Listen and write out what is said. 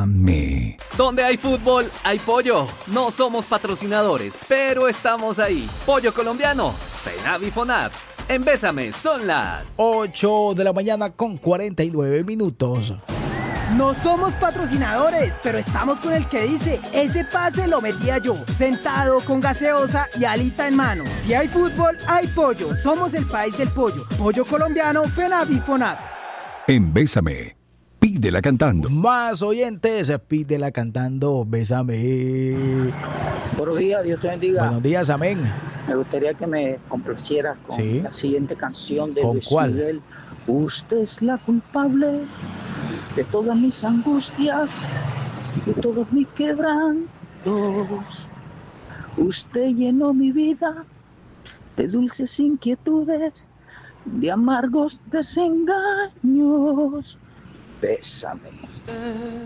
Bésame. Donde hay fútbol, hay pollo. No somos patrocinadores, pero estamos ahí. Pollo colombiano, FENAV y FONAV. En Bésame son las 8 de la mañana con 49 minutos. No somos patrocinadores, pero estamos con el que dice, ese pase lo metía yo, sentado con gaseosa y alita en mano. Si hay fútbol, hay pollo. Somos el país del pollo. Pollo colombiano, FENAV y FONAV. En Bésame, pídela cantando. Más oyentes, pídela cantando, bésame. Buenos días, Dios te bendiga. Buenos días, amén. Me gustaría que me complacieras con Sí. la siguiente canción de ¿Con Luis cuál? Miguel. Usted es la culpable de todas mis angustias, de todos mis quebrantos. Usted llenó mi vida de dulces inquietudes, de amargos desengaños. Bésame.